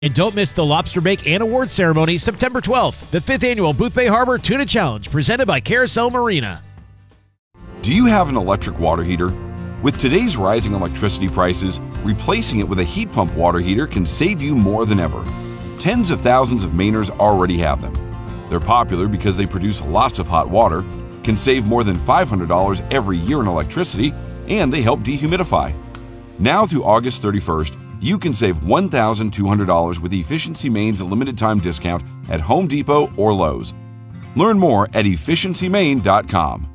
And don't miss the Lobster Bake and Award Ceremony September 12th, the 5th Annual Boothbay Harbor Tuna Challenge presented by Carousel Marina. Do you have an electric water heater? With today's rising electricity prices, replacing it with a heat pump water heater can save you more than ever. Tens of thousands of Mainers already have them. They're popular because they produce lots of hot water, can save more than $500 every year in electricity, and they help dehumidify. Now through August 31st, you can save $1,200 with Efficiency Maine's limited time discount at Home Depot or Lowe's. Learn more at efficiencymaine.com.